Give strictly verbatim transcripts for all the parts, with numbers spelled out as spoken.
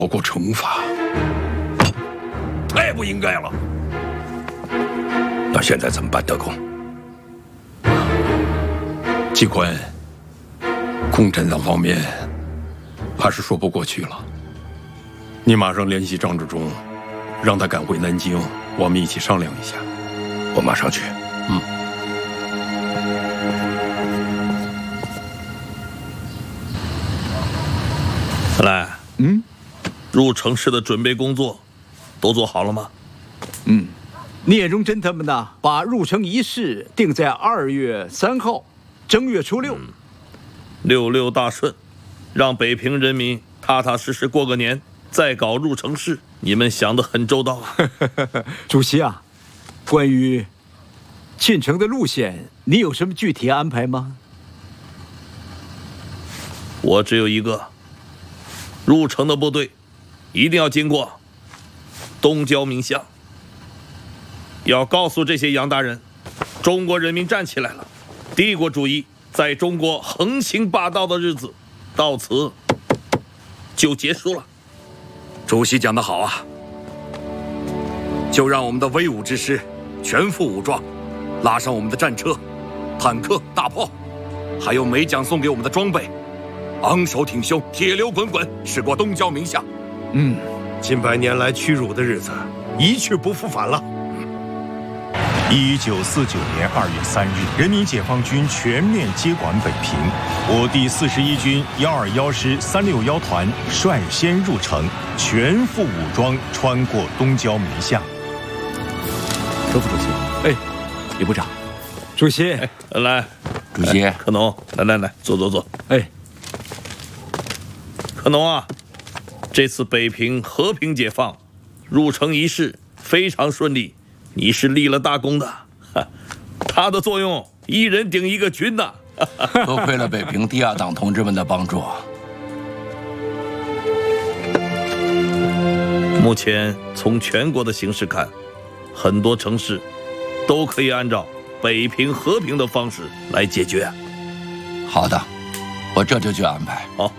包括惩罚，太不应该了。那现在怎么办，德公？机关共产党方面还是说不过去了。你马上联系张治中，让他赶回南京，我们一起商量一下。我马上去。嗯。 来，嗯，入城市的准备工作都做好了吗？ 嗯，聂荣臻他们呢，把入城仪式定在二月三号，正月初六。 嗯、六六大顺，让北平人民踏踏实实过个年，再搞入城市，你们想得很周到啊。 主席啊，关于进城的路线，你有什么具体安排吗？ 我只有一个。入城的部队一定要经过东交民巷，要告诉这些洋大人，中国人民站起来了，帝国主义在中国横行霸道的日子到此就结束了。 主席讲得好啊，就让我们的威武之师全副武装，拉上我们的战车、坦克、大炮，还有美蒋送给我们的装备，昂首挺胸，铁流滚滚，驶过东交民巷。 嗯，近百年来屈辱的日子一去不复返了。 一九四九年二月三日，人民解放军全面接管北平，我第四十一军幺二幺师三六幺团率先入城，全副武装穿过东交民巷。 周副主席，哎，李部长，主席， 哎、来， 主席， 哎、可农，来来来，坐坐坐。 哎。 可农啊，这次北平和平解放，入城仪式非常顺利，你是立了大功的。他的作用，一人顶一个军呐。 多亏了北平第二党同志们的帮助。 目前从全国的形势看，很多城市都可以按照北平和平的方式来解决。 好的，我这就去安排。 好。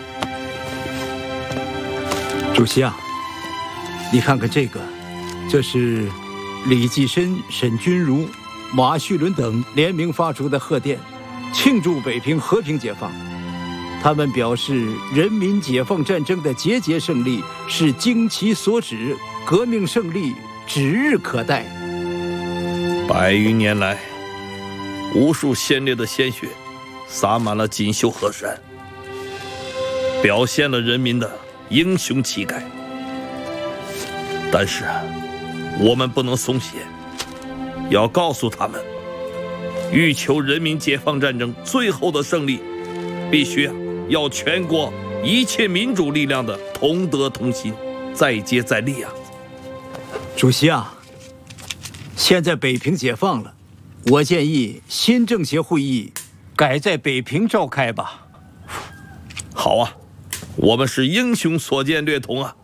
主席啊，你看看这个，这是李济深、沈钧儒、马叙伦等联名发出的贺电，庆祝北平和平解放。他们表示，人民解放战争的节节胜利是经其所指，革命胜利指日可待。 百余年来，无数鲜烈的鲜血洒满了锦绣河山，表现了人民的英雄气概。但是啊，我们不能松懈，要告诉他们，欲求人民解放战争最后的胜利，必须啊要全国一切民主力量的同德同心，再接再厉啊！ 主席啊，现在北平解放了，我建议新政协会议改在北平召开吧。 好啊，我们是英雄所见略同啊！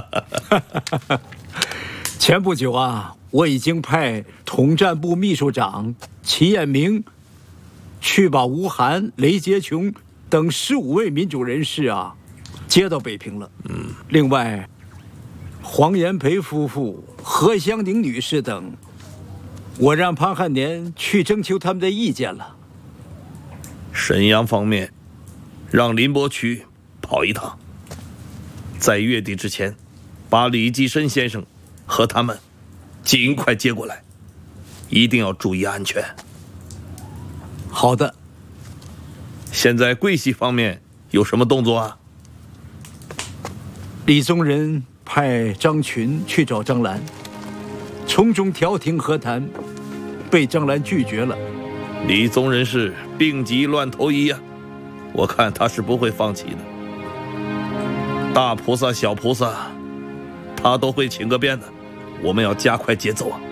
前不久啊，我已经派统战部秘书长齐彦明去把吴晗、雷洁琼等十五位民主人士啊接到北平了。嗯，另外，黄炎培夫妇、何香凝女士等，我让潘汉年去征求他们的意见了。 沈阳方面，让林伯渠跑一趟，在月底之前，把李济深先生和他们尽快接过来，一定要注意安全。 好的。 现在桂系方面有什么动作啊？ 李宗仁派张群去找张澜，从中调停和谈，被张澜拒绝了。 李宗仁是病急乱投医啊，我看他是不会放弃的。大菩萨小菩萨他都会请个遍的，我们要加快节奏啊。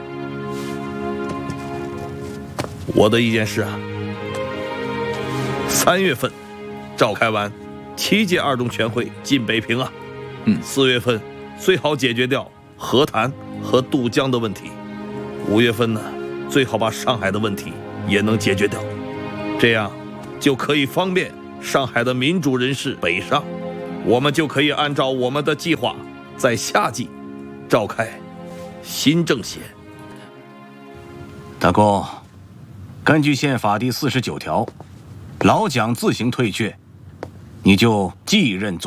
我的意见是啊，三月份召开完七届二中全会进北平啊，嗯，四月份最好解决掉和谈和渡江的问题，五月份呢最好把上海的问题也能解决掉，这样就可以方便上海的民主人士北上， 我们就可以按照我们的计划，在夏季召开新政协。 大公，根据宪法第四十九条，老蒋自行退却，你就继任总。